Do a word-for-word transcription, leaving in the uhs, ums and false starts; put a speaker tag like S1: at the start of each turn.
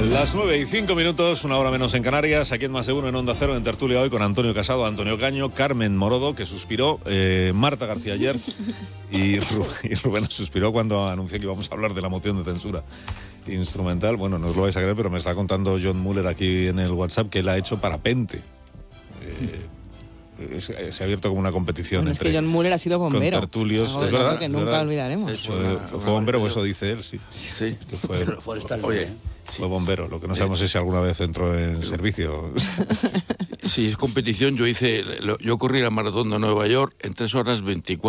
S1: Las nueve y cinco minutos, una hora menos en Canarias, aquí en Más de Uno en Onda Cero, en tertulia hoy con Antonio Casado, Antonio Caño, Carmen Morodo, que suspiró, eh, Marta García ayer, y, Ru- y Rubén suspiró cuando anuncié que íbamos a hablar de la moción de censura instrumental. Bueno, no os lo vais a creer, pero me está contando John Muller aquí en el WhatsApp que él ha hecho parapente. Eh, se, se ha abierto como una competición
S2: Bueno,
S1: entre
S2: es que John Muller ha sido bombero.
S1: con tertulios.
S2: Algo
S1: Es
S2: de
S1: verdad,
S2: algo que
S1: es
S2: nunca
S1: verdad.
S2: olvidaremos.
S1: Fue, fue, fue bombero, o eso dice él, sí.
S3: Sí.
S1: Que fue,
S4: Forestal.
S3: Oye,
S1: fue bombero. Lo que no sabemos es si alguna vez entró en servicio.
S3: si es competición, yo hice, yo corrí la maratón de Nueva York en tres horas veinticuatro.